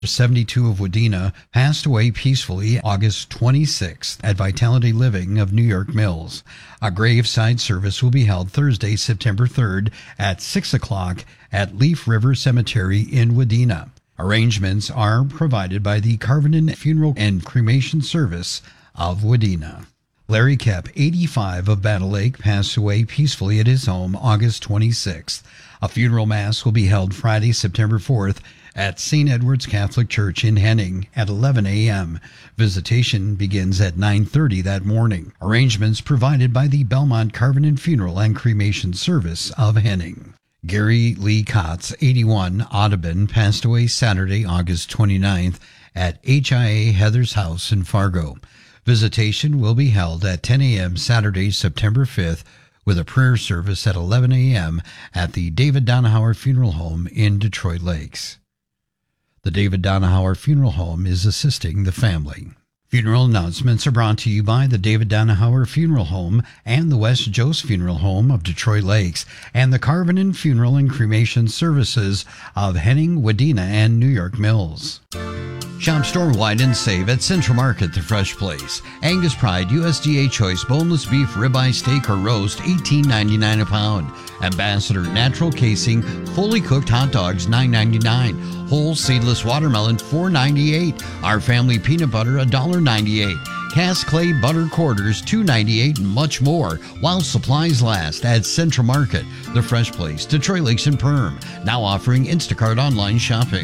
72 of Wadena, passed away peacefully August 26th at Vitality Living of New York Mills. A graveside service will be held Thursday, September 3rd at 6 o'clock at Leaf River Cemetery in Wadena. Arrangements are provided by the Carvenin Funeral and Cremation Service of Wadena. Larry Kep, 85 of Battle Lake, passed away peacefully at his home August 26th. A funeral mass will be held Friday, September 4th at St. Edward's Catholic Church in Henning at 11 a.m. Visitation begins at 9:30 that morning. Arrangements provided by the Belmont Carvenin Funeral and Cremation Service of Henning. Gary Lee Kotz, 81, Audubon, passed away Saturday, August 29th at HIA Heather's House in Fargo. Visitation will be held at 10 a.m. Saturday, September 5th, with a prayer service at 11 a.m. at the David Donauer Funeral Home in Detroit Lakes. The David Donauer Funeral Home is assisting the family. Funeral announcements are brought to you by the David Donauer Funeral Home and the West Jost Funeral Home of Detroit Lakes and the Carvenin Funeral and Cremation Services of Henning, Wadena, and New York Mills. Shop store-wide and save at Central Market, the Fresh Place. Angus Pride USDA Choice Boneless Beef Ribeye Steak or Roast, $18.99 a pound. Ambassador Natural Casing Fully Cooked Hot Dogs, $9.99. Whole Seedless Watermelon, $4.98. Our Family Peanut Butter, $1.98. Cast Clay Butter Quarters, $2.98, and much more, while supplies last at Central Market, the Fresh Place, Detroit Lakes and Perm. Now offering Instacart online shopping.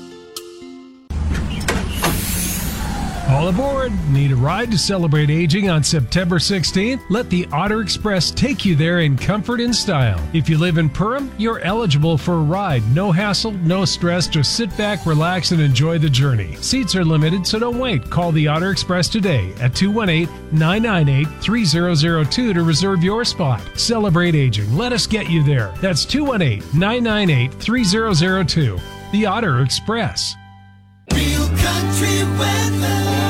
All aboard! Need a ride to celebrate aging on September 16th? Let the Otter Express take you there in comfort and style. If you live in Perham, you're eligible for a ride. No hassle, no stress, just sit back, relax, and enjoy the journey. Seats are limited, so don't wait. Call the Otter Express today at 218-998-3002 to reserve your spot. Celebrate aging. Let us get you there. That's 218-998-3002. The Otter Express. Real country weather.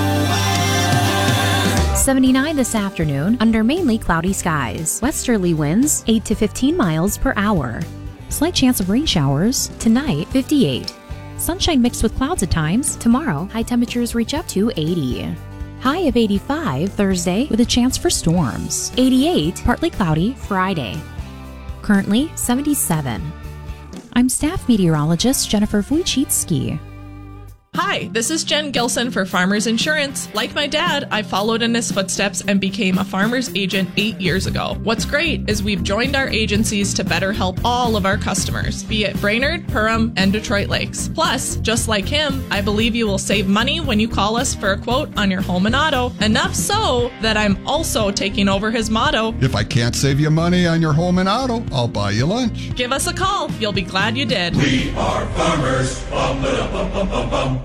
79 this afternoon under mainly cloudy skies. Westerly winds 8 to 15 miles per hour. Slight chance of rain showers. Tonight, 58. Sunshine mixed with clouds at times. Tomorrow, high temperatures reach up to 80. High of 85 Thursday with a chance for storms. 88, partly cloudy Friday. Currently, 77. I'm staff meteorologist Jennifer Wojcicki. Hi, this is Jen Gilson for Farmers Insurance. Like my dad, I followed in his footsteps and became a farmer's agent 8 years ago. What's great is we've joined our agencies to better help all of our customers, be it Brainerd, Perham, and Detroit Lakes. Plus, just like him, I believe you will save money when you call us for a quote on your home and auto. Enough so that I'm also taking over his motto. If I can't save you money on your home and auto, I'll buy you lunch. Give us a call. You'll be glad you did. We are farmers. Bum, ba, bum, bum, bum, bum.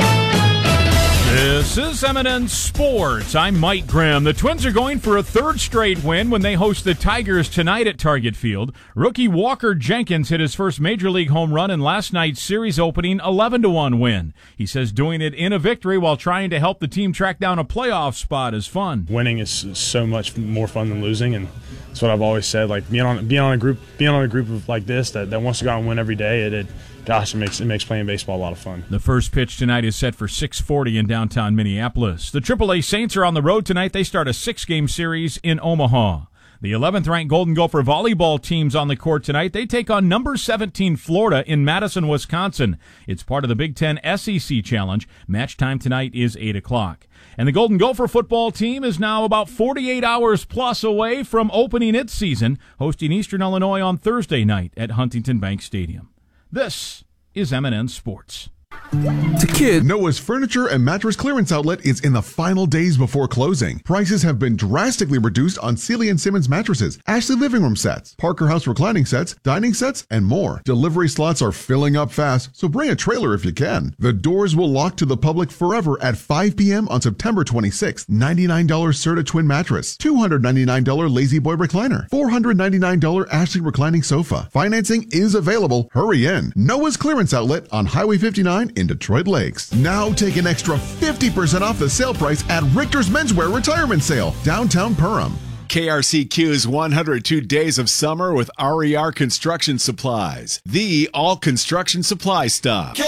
This is M&N Sports. I'm Mike Graham. The Twins are going for a third straight win when they host the Tigers tonight at Target Field. Rookie Walker Jenkins hit his first Major League home run in last night's series opening 11-1 win. He says doing it in a victory while trying to help the team track down a playoff spot is fun. Winning is so much more fun than losing, and that's what I've always said. Like being on a group of like this that wants to go out and win every day. It makes playing baseball a lot of fun. The first pitch tonight is set for 6:40 in downtown Minneapolis. The AAA Saints are on the road tonight. They start a 6-game series in Omaha. The 11th-ranked Golden Gopher volleyball team's on the court tonight. They take on number 17 Florida in Madison, Wisconsin. It's part of the Big Ten SEC Challenge. Match time tonight is 8 o'clock. And the Golden Gopher football team is now about 48 hours plus away from opening its season, hosting Eastern Illinois on Thursday night at Huntington Bank Stadium. This is M&N Sports. To kids, Noah's Furniture and Mattress Clearance Outlet is in the final days before closing. Prices have been drastically reduced on Sealy & Simmons mattresses, Ashley living room sets, Parker House reclining sets, dining sets, and more. Delivery slots are filling up fast, so bring a trailer if you can. The doors will lock to the public forever at 5 p.m. on September 26th. $99 Serta Twin Mattress, $299 Lazy Boy Recliner, $499 Ashley Reclining Sofa. Financing is available. Hurry in. Noah's Clearance Outlet on Highway 59 in Detroit Lakes. Now take an extra 50% off the sale price at Richter's Menswear Retirement Sale, downtown Perham. KRCQ's 102 Days of Summer with RER Construction Supplies, the all construction supply stop.